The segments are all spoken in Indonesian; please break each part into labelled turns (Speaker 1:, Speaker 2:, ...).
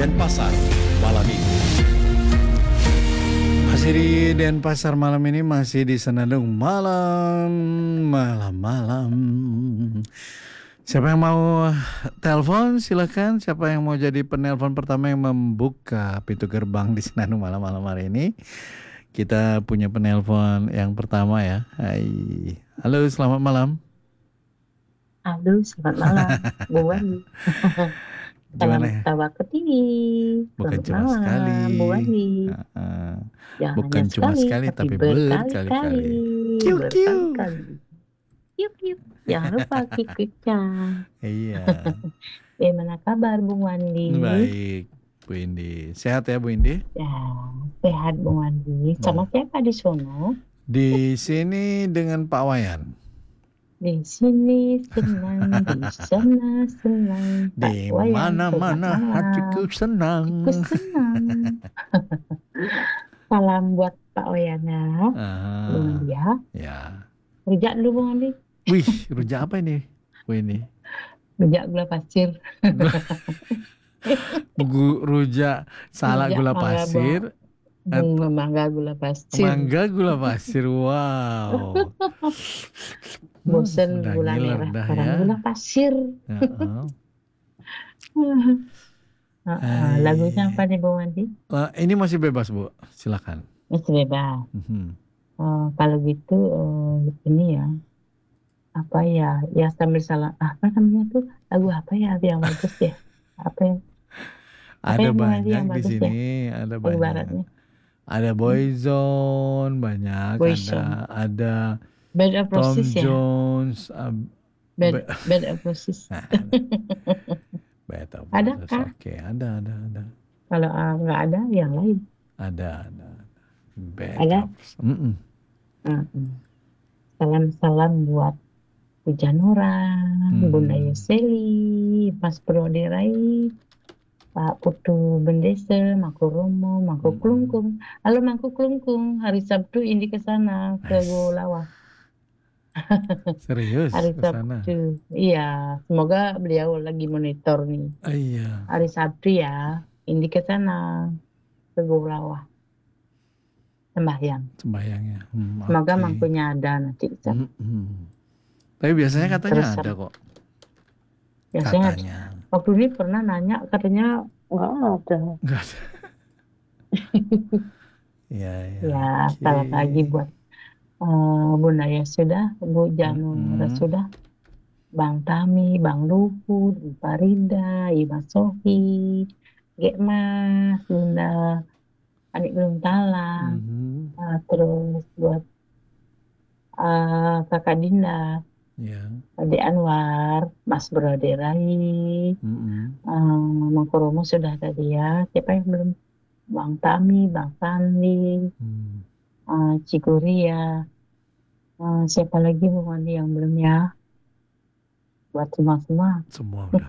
Speaker 1: Denpasar malam ini.
Speaker 2: Masih di Denpasar malam ini, masih di Senandung malam. Siapa yang mau telepon silakan. Siapa yang mau jadi penelpon pertama yang membuka pintu gerbang di Senandung malam hari ini? Kita punya penelpon yang pertama ya. Hai. Halo, selamat malam.
Speaker 3: Halo, selamat malam, Bu Wandi.
Speaker 2: Gimana ya?
Speaker 3: Tawa ke TV.
Speaker 2: Bukan
Speaker 3: Selamat
Speaker 2: cuma
Speaker 3: malam,
Speaker 2: sekali.
Speaker 3: Bu Wandi. Jangan
Speaker 2: Bukan
Speaker 3: hanya
Speaker 2: cuma sekali, tapi berkali-kali. Kiu.
Speaker 3: Berkali-kali. Yuk. Jangan lupa kikiknya.
Speaker 2: Iya.
Speaker 3: Bagaimana kabar, Bu Wandi?
Speaker 2: Baik, Bu Indi. Sehat ya, Bu Indi?
Speaker 3: Ya, sehat, Bu Wandi. Sama siapa di sono?
Speaker 2: Di sini dengan Pak Wayan.
Speaker 3: Di sini senang, di sana senang.
Speaker 2: Di
Speaker 3: Pak Wayan,
Speaker 2: mana-mana
Speaker 3: selamat malam.
Speaker 2: hatiku senang.
Speaker 3: Aku senang. Salam buat Pak Wayan ya. Bung Andi ya.
Speaker 2: Ya.
Speaker 3: Rujak dulu Bung Andi.
Speaker 2: Wih, rujak apa ini, Bu ini?
Speaker 3: Rujak gula pasir.
Speaker 2: Rujak salak
Speaker 3: Rujak
Speaker 2: gula
Speaker 3: mangga
Speaker 2: pasir.
Speaker 3: Mangga gula pasir.
Speaker 2: Mangga gula pasir, wow.
Speaker 3: Bosen
Speaker 2: udah
Speaker 3: gula
Speaker 2: ngiler
Speaker 3: merah,
Speaker 2: dah
Speaker 3: sekarang
Speaker 2: ya.
Speaker 3: gula pasir. Lagunya apa nih Bung Andi?
Speaker 2: Ini masih bebas, Bu. Silakan.
Speaker 3: Masih bebas. Kalau gitu ini ya. Apa ya? Ya sambil salah. Apa namanya tuh? Lagu apa ya yang bagus ya? Apa yang?
Speaker 2: Ada
Speaker 3: yang
Speaker 2: banyak
Speaker 3: yang
Speaker 2: di
Speaker 3: bagus
Speaker 2: sini,
Speaker 3: ya?
Speaker 2: ada
Speaker 3: Lagu
Speaker 2: banyak.
Speaker 3: baratnya.
Speaker 2: Ada Boyzone banyak,
Speaker 3: Boyzone.
Speaker 2: ada
Speaker 3: Bad of
Speaker 2: Tom
Speaker 3: Roses ya?
Speaker 2: Jones,
Speaker 3: Bad of Roses.
Speaker 2: Bad of
Speaker 3: Ada
Speaker 2: Roses.
Speaker 3: kah?
Speaker 2: Oke, ada.
Speaker 3: Kalau nggak ada, yang lain.
Speaker 2: Ada. Bad
Speaker 3: Ada?
Speaker 2: of Roses.
Speaker 3: Salam-salam buat Bu Janura, Bunda Yoseli, Mas Broderai, Pak Putu Bendese, Mangku Romo, Mangku Klungkung. Halo Mangku Klungkung, hari Sabtu Indi ke sana ke Gulawa.
Speaker 2: Serius
Speaker 3: Hari
Speaker 2: ke sana?
Speaker 3: Sabtu. Iya, semoga beliau lagi monitor nih.
Speaker 2: Iya.
Speaker 3: Hari Sabtu ya, Indi ke sana ke Gulawa. Sembahyang.
Speaker 2: Sembahyangnya.
Speaker 3: Semoga
Speaker 2: Okay.
Speaker 3: mangkunya ada nanti di sana.
Speaker 2: Tapi biasanya katanya
Speaker 3: Terus,
Speaker 2: ada kok.
Speaker 3: Biasanya
Speaker 2: Katanya.
Speaker 3: waktu ini pernah nanya katanya nggak ada.
Speaker 2: Nggak ada. Ya.
Speaker 3: Ya, salam lagi buat Bunda ya sudah, Bu Janura sudah, Bang Tami, Bang Luhut, Bu Farida, Ima Sofi, Gekma, Bunda Anik Belum Talang, terus buat Kakak Dinda, Adik Anwar, Mas Broderai, Mangku Romo sudah tadi ya. Siapa yang belum? Bang Tami, Bang Sandi, Cikuria, siapa lagi Bu Wandi yang belum ya? Buat semua.
Speaker 2: Semua udah.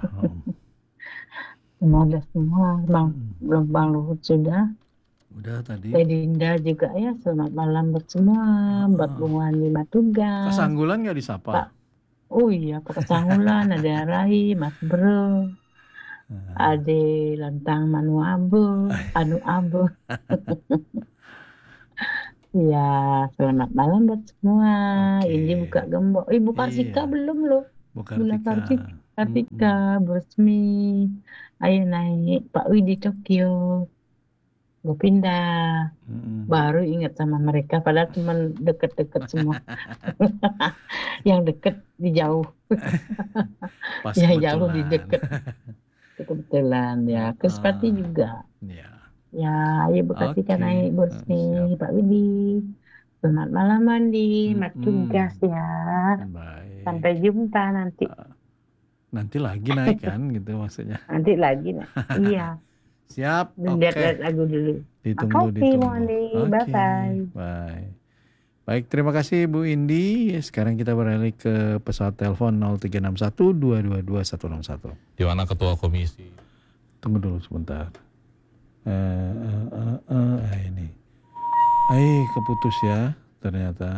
Speaker 3: Semua. Belum Bang Luhut sudah.
Speaker 2: Udah tadi.
Speaker 3: Dinda juga ya. Selamat malam buat semua. Buat Bung Wandi Matugas.
Speaker 2: Kesanggulan nggak disapa?
Speaker 3: Oh iya, Pak Kesanggulan, ada Rai, Mas Bro, Ade Lantang Anu Abu. Ya, selamat malam buat semua. Ini buka gembok. Ibu Karsika belum loh. Bunda Kartika beresmi. Ayo naik Pak Widi Tokyo. Gue pindah. Baru ingat sama mereka. Padahal cuma deket-deket semua. Yang deket di jauh. Yang jauh di deket. Kebetulan ya. Kespati juga. Ya, Ibu Kartika naik bersih, Pak Widi. Selamat malam Mandi, Matugas ya.
Speaker 2: Baik.
Speaker 3: Sampai jumpa nanti.
Speaker 2: Nanti lagi naik kan, gitu maksudnya.
Speaker 3: Nanti lagi, iya.
Speaker 2: Siap.
Speaker 3: Lihat lagu dulu.
Speaker 2: Ditunggu.
Speaker 3: Mandi.
Speaker 2: Bye. Baik, terima kasih Bu Indi. Sekarang kita beralih ke pesawat telepon 0361 222 161.
Speaker 1: Di mana ketua komisi?
Speaker 2: Tunggu dulu sebentar. Ini. Keputus ya ternyata.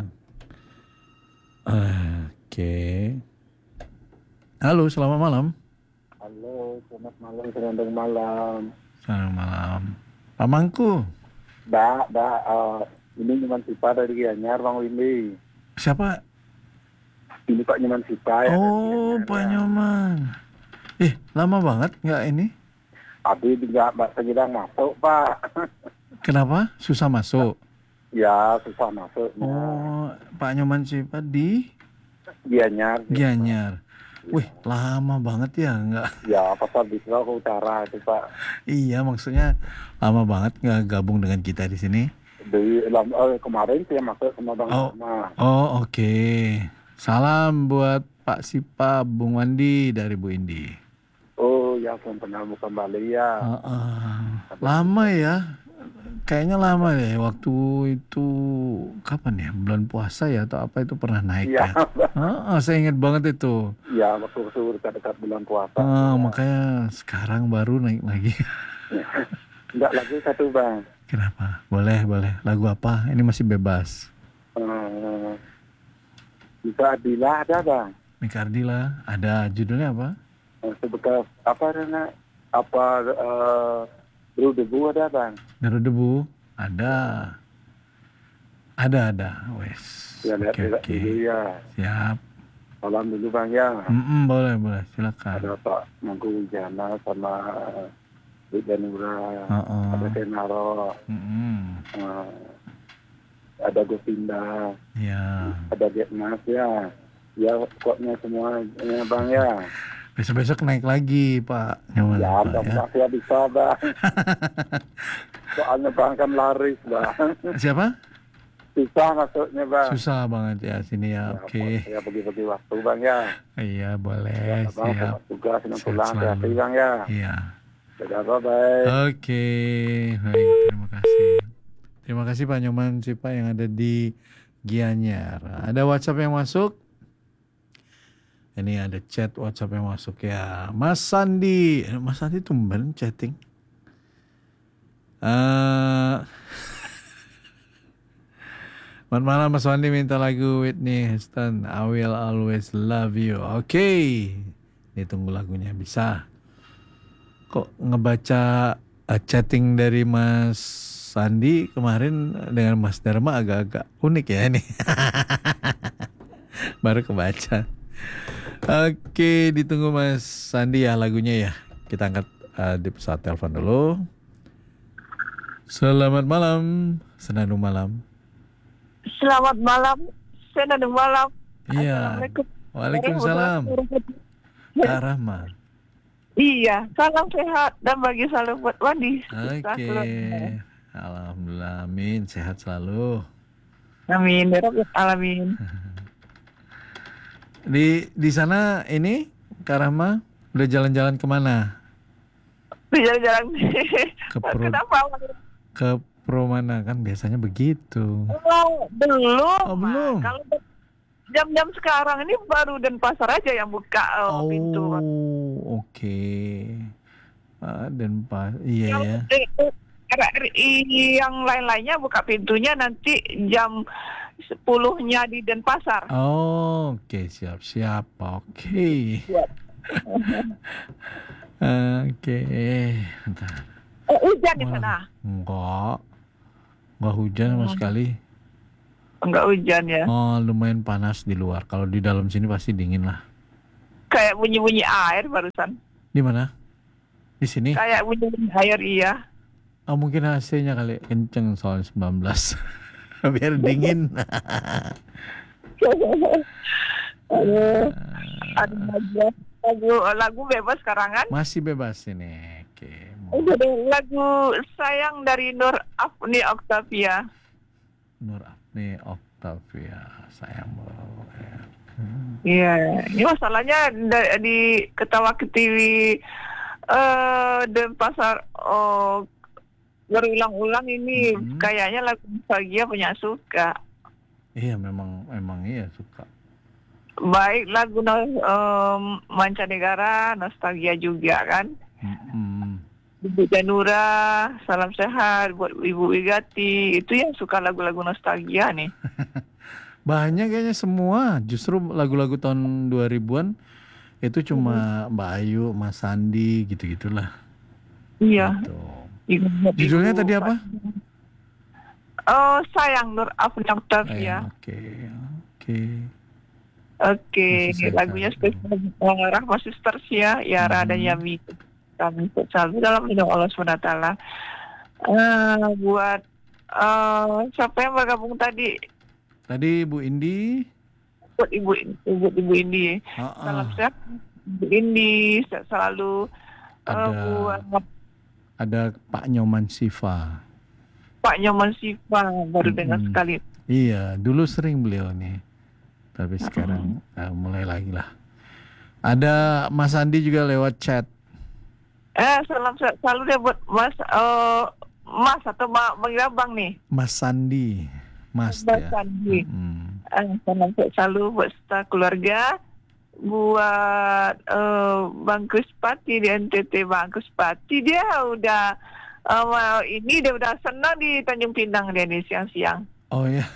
Speaker 2: Oke. Halo, selamat malam.
Speaker 4: Halo, selamat malam, senandung malam.
Speaker 2: Selamat malam. Pak Mangku.
Speaker 4: Ini Nyoman Sipa dari Gianyar, Bang Windy.
Speaker 2: Siapa?
Speaker 4: Ini Pak Nyoman Sipa ya.
Speaker 2: Oh, Pak Nyoman. Lama banget nggak ini?
Speaker 4: Tapi tidak sedang masuk, Pak.
Speaker 2: Kenapa? Susah masuk?
Speaker 4: Ya, susah masuk.
Speaker 2: Oh, Pak Nyoman Sipa di
Speaker 4: Gianyar.
Speaker 2: Gianyar. Wih, lama banget ya nggak?
Speaker 4: Ya, Pasar Bisro ke utara itu, Pak.
Speaker 2: Iya, maksudnya lama banget nggak gabung dengan kita di sini.
Speaker 4: Kemarin saya masuk sama Bang
Speaker 2: Oh.
Speaker 4: Sama.
Speaker 2: Oh, oke. Salam buat Pak Sipa, Bung Wandi dari Bu Indi.
Speaker 4: Oh, ya, belum kenal kembali ya.
Speaker 2: Lama ya. Kayaknya lama deh. Waktu itu kapan ya? Bulan puasa ya atau apa itu pernah naik
Speaker 4: Iya,
Speaker 2: ya? Saya ingat banget itu.
Speaker 4: ya, waktu dekat-dekat bulan puasa.
Speaker 2: Makanya sekarang baru naik lagi.
Speaker 4: Enggak lagi satu, Bang.
Speaker 2: Kenapa? Boleh. Lagu apa? Ini masih bebas.
Speaker 4: Bisa Adila ada, Bang.
Speaker 2: Mika Ardila. Ada judulnya apa?
Speaker 4: Sebekas Bro Debu ada, Bang.
Speaker 2: Deru Debu. Ada. Wes.
Speaker 4: Ya, lihat
Speaker 2: Oke.
Speaker 4: dulu ya.
Speaker 2: Siap.
Speaker 4: Salam dulu, Bang, ya.
Speaker 2: Boleh. Silakan.
Speaker 4: Ada Pak Mangku Wijana sama Bu Janura. Ada Senaro. Ada Gopinda.
Speaker 2: Ya.
Speaker 4: Ada Getmas, ya. Ya, pokoknya semua, ya, Bang, ya.
Speaker 2: Besok-besok naik lagi, Pak. Nyoman,
Speaker 4: Ya,
Speaker 2: Pak,
Speaker 4: mudah-mudahan saya bisa, Bang. Soalnya Bang kan laris, Bang.
Speaker 2: Siapa?
Speaker 4: Susah masuknya, Bang.
Speaker 2: Susah banget ya sini ya. Oke.
Speaker 4: Ya, bagi-bagi waktu, Bang, ya.
Speaker 2: Iya, boleh.
Speaker 4: Ya, Bang,
Speaker 2: Siap.
Speaker 4: selamat tugas, senang
Speaker 2: Sehat
Speaker 4: pulang,
Speaker 2: selalu.
Speaker 4: hati-hati, Bang, ya.
Speaker 2: Iya.
Speaker 4: Dadah, bye-bye.
Speaker 2: Oke. Baik, terima kasih. Terima kasih Pak Nyoman Sipa yang ada di Gianyar. Ada WhatsApp yang masuk? Ini ada chat WhatsApp yang masuk ya. Mas Sandi tumben chatting. Selamat malam Mas Sandi, minta lagu Whitney Houston, I Will Always Love You. Oke. Ditunggu lagunya bisa. Kok ngebaca chatting dari Mas Sandi kemarin dengan Mas Dharma agak-agak unik ya ini. Baru kebaca. Oke, ditunggu Mas Sandi ya lagunya ya. Kita angkat di pesawat telepon dulu. Selamat malam, Senandung malam.
Speaker 5: Selamat malam, Senandung malam.
Speaker 2: Iya.
Speaker 5: Assalamualaikum.
Speaker 2: Waalaikumsalam. Kak Rahma.
Speaker 5: Iya, salam sehat dan bagi salam buat Wandi.
Speaker 2: Oke. Alhamdulillah, amin, sehat selalu.
Speaker 5: Amin, ya Rabbal alamin.
Speaker 2: Di sana ini Kak Rahma udah jalan-jalan kemana?
Speaker 5: Di jalan-jalan.
Speaker 2: Ke Pro,
Speaker 5: Kenapa?
Speaker 2: ke Pro mana kan biasanya begitu.
Speaker 5: Belum.
Speaker 2: Oh, belum.
Speaker 5: Kalau jam-jam sekarang ini baru Denpasar aja yang buka pintu.
Speaker 2: Oke. Iya ya.
Speaker 5: RRI yang lain-lainnya buka pintunya nanti jam 10-nya di Denpasar.
Speaker 2: Oke, siap. Oke. Oke. Bentar.
Speaker 5: Hujan di sana?
Speaker 2: Enggak hujan sama sekali.
Speaker 5: Enggak hujan ya.
Speaker 2: Lumayan panas di luar. Kalau di dalam sini pasti dingin lah.
Speaker 5: Kayak bunyi-bunyi air barusan.
Speaker 2: Di mana? Di sini?
Speaker 5: Kayak bunyi air, iya.
Speaker 2: Mungkin AC-nya kali kenceng soal 19. Biar dingin.
Speaker 5: Lagu bebas sekarang kan?
Speaker 2: Masih bebas ini. Oke.
Speaker 5: Lagu Sayang dari Nur Afni Octavia.
Speaker 2: Nur Afni Octavia, sayang banget.
Speaker 5: Iya, ini masalahnya di Ketawa Ketiwi Denpasar berulang-ulang ini kayaknya lagu nostalgia punya suka.
Speaker 2: Iya, memang iya suka.
Speaker 5: Baik lagu mancanegara nostalgia juga kan. Ibu Janura, salam sehat buat Ibu Wigati. Itu yang suka lagu-lagu nostalgia nih.
Speaker 2: Banyak kayaknya semua. Justru lagu-lagu tahun 2000-an Itu cuma Mbak Ayu, Mas Sandi gitu-gitulah.
Speaker 5: Iya.
Speaker 2: Gitu. Judulnya tadi apa?
Speaker 5: Oh, sayang Nur Afnia Octavia. Oke, lagunya spesial Rahma Sisters ya, Yara dan Yami. Kami selalu dalam lindung Allah SWT. Buat siapa yang bergabung tadi?
Speaker 2: Tadi Bu Indi.
Speaker 5: Buat Ibu Indi. Salam sehat Ibu Indi, selalu.
Speaker 2: Ada Pak Nyoman Siva.
Speaker 5: Pak Nyoman Siva baru dengar sekali.
Speaker 2: Iya, dulu sering beliau nih. Tapi sekarang mulai lagi lah. Ada Mas Andi juga lewat chat.
Speaker 5: Salam selalu deh buat Mas atau Bang Bang nih.
Speaker 2: Mas Sandi. Mas
Speaker 5: Sandi. Salam selalu buat keluarga. Buat Bang Kuspati di NTT. Bang Kuspati dia udah ini dia udah senang di Tanjung Pinang dia nih siang-siang.
Speaker 2: Oh ya.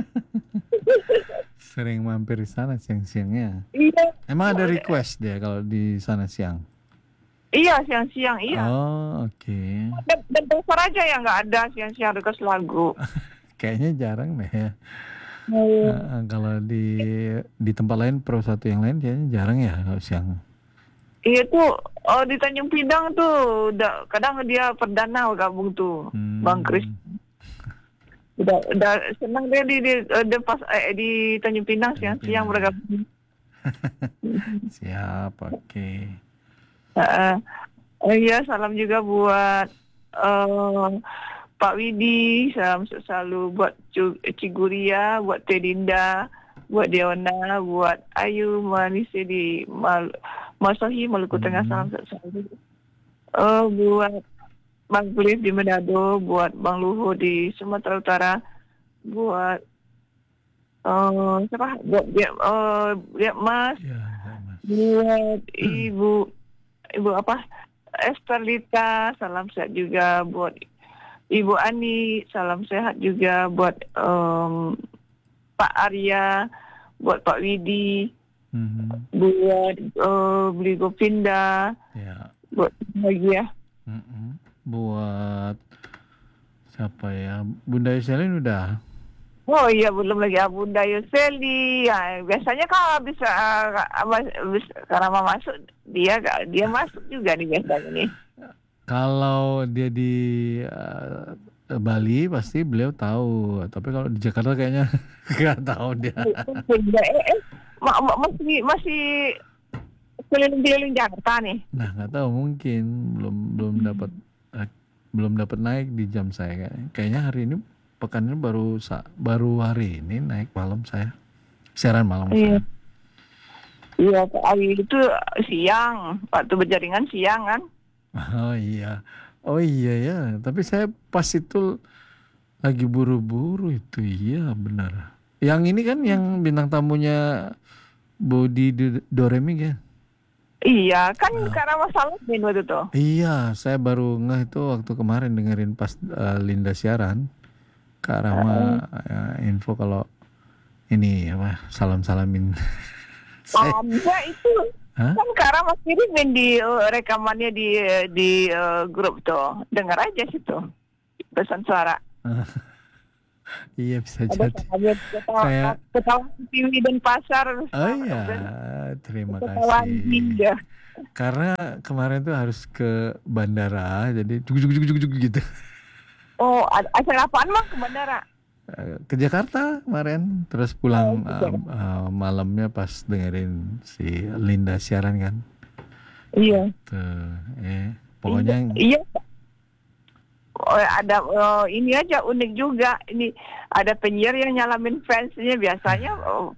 Speaker 2: Sering mampir di sana siang-siangnya.
Speaker 5: Iya.
Speaker 2: Emang ada request dia kalau di sana siang?
Speaker 5: Iya, siang-siang, iya.
Speaker 2: Oh, oke.
Speaker 5: Dan besar aja ya nggak ada siang-siang request lagu.
Speaker 2: Kayaknya jarang deh ya. Kalau di tempat lain, Pro 1 yang lain kayaknya jarang ya kalau siang.
Speaker 5: Iya tuh, di Tanjung Pinang tuh kadang dia perdana gabung tuh, Bang Kris. Udah senang dia di Tanjung Pinang siang bergabung.
Speaker 2: Siap, oke.
Speaker 5: Iya, salam juga buat Pak Widi, salam selalu buat Ciguria, buat Tedinda, buat Deona, buat Ayu Manisi di Masohi, Maluku Tengah, salam selalu. Buat Bang Kulif di Manado, buat Bang Luhur di Sumatera Utara, buat siapa? Buat dia Mas, buat Ibu apa? Esterlita, salam sehat juga buat Ibu Ani, salam sehat juga buat Pak Arya, buat Pak Widi, buat Beli Gopinda, buat lagi ya.
Speaker 2: Buat siapa ya? Bunda Yuselin udah?
Speaker 5: Oh iya, belum lagi Bunda Yuseli. Ya, biasanya kalau bisa karena masuk dia masuk juga nih biasanya nih.
Speaker 2: Kalau dia di Bali pasti beliau tahu, tapi kalau di Jakarta kayaknya nggak tahu dia.
Speaker 5: Masih keliling-keliling Jakarta nih.
Speaker 2: Nah, nggak tahu, mungkin belum dapat naik di jam saya kayaknya hari ini, pekan ini baru hari ini naik malam saya. Siaran malam saya.
Speaker 5: Iya, hari itu siang, waktu berjaringan siang kan.
Speaker 2: Oh iya ya, tapi saya pas itu lagi buru-buru itu, iya benar. Yang ini kan yang bintang tamunya Bodi Doremi ya? Iya, kan
Speaker 5: karena masalah waktu itu.
Speaker 2: Iya, saya baru ngeh itu waktu kemarin dengerin pas Linda siaran. Kak Rama info kalau ini apa, salam-salamin.
Speaker 5: Ada itu. Kan Kak Rama kirimin di rekamannya di grup tuh. Dengar aja situ. Pesan suara.
Speaker 2: Iya, bisa jadi.
Speaker 5: Kayak ketawa TV dan pasar.
Speaker 2: Oh iya, terima kasih. Karena kemarin tuh harus ke bandara, jadi juk gitu.
Speaker 5: Oh, acara apaan Mang ke bandara?
Speaker 2: Ke Jakarta kemarin, terus pulang malamnya pas dengerin si Linda siaran kan.
Speaker 5: Iya.
Speaker 2: Tuh, pokoknya.
Speaker 5: Iya. Ada ini aja unik juga, ini ada penyiar yang nyalamin fansnya biasanya.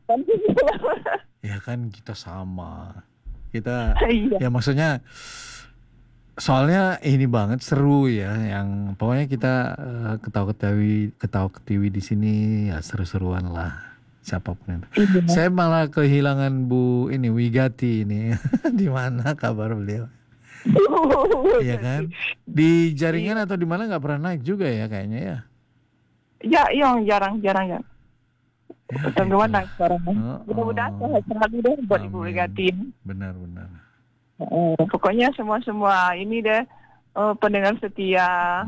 Speaker 2: Ya kan kita sama, kita ya maksudnya soalnya ini banget seru ya, yang pokoknya kita ketawa-ketiwi di sini ya, seru-seruan lah siapapun itu. Saya malah kehilangan Bu ini Wigati ini. Di mana kabar beliau? Iya kan, di jaringan atau di mana nggak pernah naik juga ya kayaknya ya.
Speaker 5: Ya, yang jarang ya. Tunggu mana sekarang? Mudah-mudahan sehat selalu deh buat Ibu
Speaker 2: Amin.
Speaker 5: Megatin.
Speaker 2: Benar-benar.
Speaker 5: Pokoknya semua ini deh pendengar setia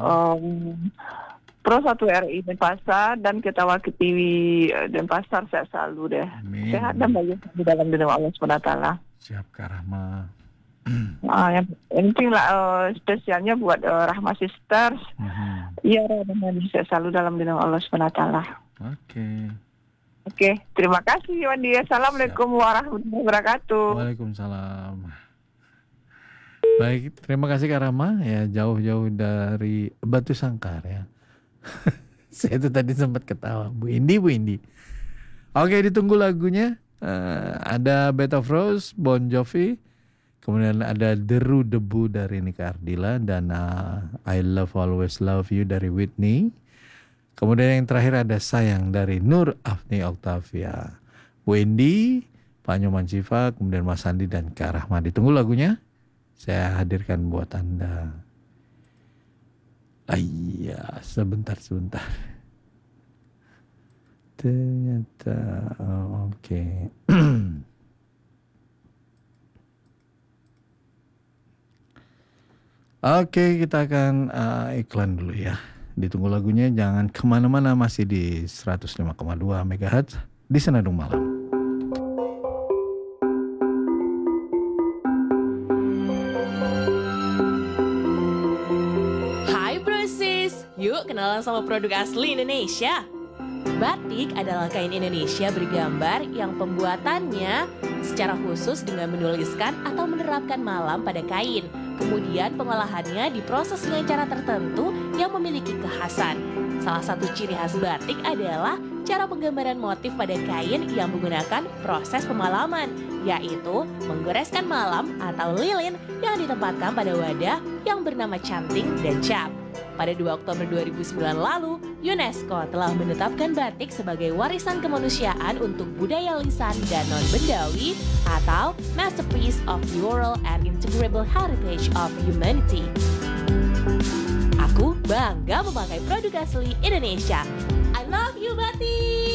Speaker 5: Pro 1 RI Denpasar dan Ketawa ke TV Denpasar sehat selalu deh.
Speaker 2: Amin.
Speaker 5: Sehat dan bahagia di dalam lindungan Allah SWT.
Speaker 2: Siap Kak Rahma.
Speaker 5: Yang penting lah spesialnya buat Rahma Sisters. Iya, Rahma sehat selalu dalam lindungan Allah SWT. Oke, terima kasih Wandi. Assalamualaikum warahmatullahi wabarakatuh.
Speaker 2: Waalaikumsalam. Baik, terima kasih Kak Rahma ya, jauh-jauh dari Batu Sangkar ya. Saya itu tadi sempat ketawa, Bu Indi. Oke, ditunggu lagunya. Ada Bed of Rose, Bon Jovi. Kemudian ada Deru Debu dari Nika Ardila. Dan I Love Always Love You dari Whitney. Kemudian yang terakhir ada Sayang dari Nur Afni Octavia. Bu Indi, Pak Nyoman Siva, kemudian Mas Andi dan Kak Rahma. Ditunggu lagunya. Saya hadirkan buat Anda. Iya, sebentar. Ternyata, oke. Oke, kita akan iklan dulu ya. Ditunggu lagunya, jangan kemana-mana, masih di 105,2 MHz di Senandung Malam.
Speaker 6: Yuk kenalan sama produk asli Indonesia. Batik adalah kain Indonesia bergambar yang pembuatannya secara khusus dengan menuliskan atau menerapkan malam pada kain. Kemudian pengolahannya diproses dengan cara tertentu yang memiliki kekhasan. Salah satu ciri khas batik adalah cara penggambaran motif pada kain yang menggunakan proses pemalaman, yaitu menggoreskan malam atau lilin yang ditempatkan pada wadah yang bernama canting dan cap. Pada 2 Oktober 2009 lalu, UNESCO telah menetapkan batik sebagai warisan kemanusiaan untuk budaya lisan dan non-bendawi atau Masterpiece of the Oral and Integrable Heritage of Humanity. Aku bangga memakai produk asli Indonesia. I love you, batik!